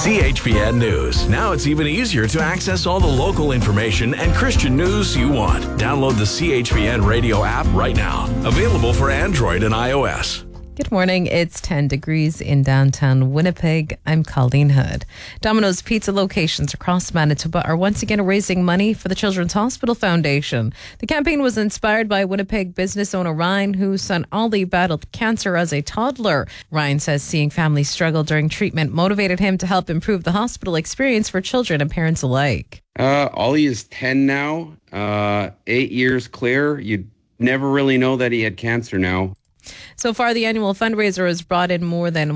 CHPN News. Now it's even easier to access all the local information and Christian news you want. Download the CHPN radio app right now. Available for Android and iOS. Good morning. It's 10 degrees in downtown Winnipeg. I'm Colleen Hood. Domino's Pizza locations across Manitoba are once again raising money for the Children's Hospital Foundation. The campaign was inspired by Winnipeg business owner Ryan, whose son Ollie battled cancer as a toddler. Ryan says seeing families struggle during treatment motivated him to help improve the hospital experience for children and parents alike. Ollie is 10 now, 8 years clear. You'd never really know that he had cancer now. So far, the annual fundraiser has brought in more than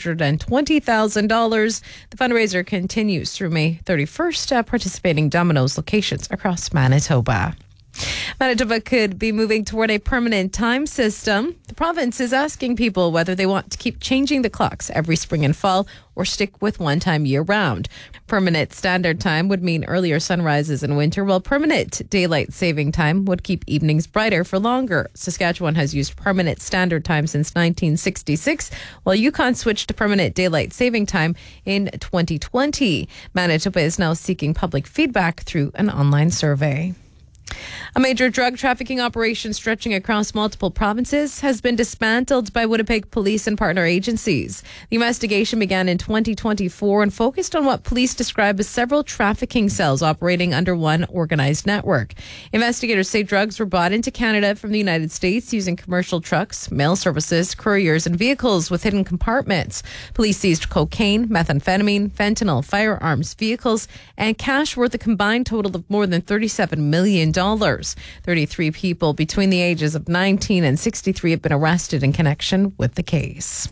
$120,000. The fundraiser continues through May 31st at participating Domino's locations across Manitoba. Manitoba could be moving toward a permanent time system. The province is asking people whether they want to keep changing the clocks every spring and fall or stick with one time year-round. Permanent standard time would mean earlier sunrises in winter, while permanent daylight saving time would keep evenings brighter for longer. Saskatchewan has used permanent standard time since 1966, while Yukon switched to permanent daylight saving time in 2020. Manitoba is now seeking public feedback through an online survey. A major drug trafficking operation stretching across multiple provinces has been dismantled by Winnipeg police and partner agencies. The investigation began in 2024 and focused on what police describe as several trafficking cells operating under one organized network. Investigators say drugs were brought into Canada from the United States using commercial trucks, mail services, couriers, and vehicles with hidden compartments. Police seized cocaine, methamphetamine, fentanyl, firearms, vehicles, and cash worth a combined total of more than $37 million. 33 people between the ages of 19 and 63 have been arrested in connection with the case.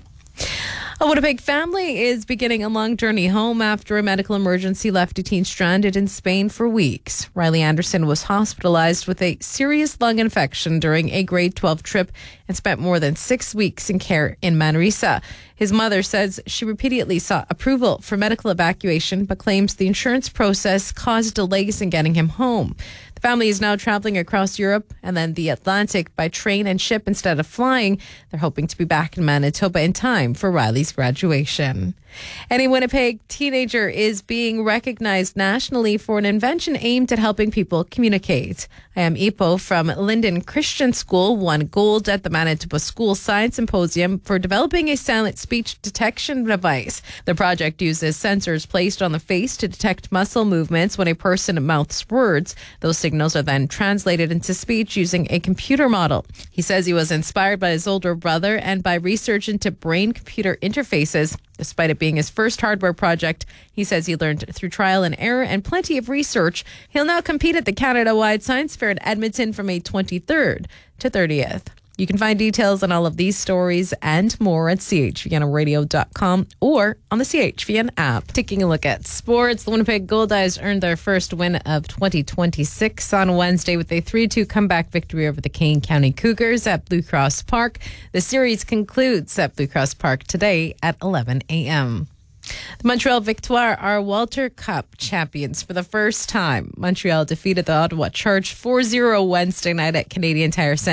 A Winnipeg family is beginning a long journey home after a medical emergency left a teen stranded in Spain for weeks. Riley Anderson was hospitalized with a serious lung infection during a grade 12 trip and spent more than 6 weeks in care in Manresa. His mother says she repeatedly sought approval for medical evacuation, but claims the insurance process caused delays in getting him home. The family is now traveling across Europe and then the Atlantic by train and ship instead of flying. They're hoping to be back in Manitoba in time for Riley's graduation. Any Winnipeg teenager is being recognized nationally for an invention aimed at helping people communicate. I am Ipo from Linden Christian School won gold at the Manitoba School Science Symposium for developing a silent speech detection device. The project uses sensors placed on the face to detect muscle movements when a person mouths words. Those signals are then translated into speech using a computer model. He says he was inspired by his older brother and by research into brain-computer interfaces. Despite it being his first hardware project, he says he learned through trial and error and plenty of research. He'll now compete at the Canada-wide Science Fair in Edmonton from May 23rd to 30th. You can find details on all of these stories and more at chvnradio.com or on the CHVN app. Taking a look at sports, the Winnipeg Goldeyes earned their first win of 2026 on Wednesday with a 3-2 comeback victory over the Kane County Cougars at Blue Cross Park. The series concludes at Blue Cross Park today at 11 a.m. The Montreal Victoire are Walter Cup champions for the first time. Montreal defeated the Ottawa Charge 4-0 Wednesday night at Canadian Tire Centre.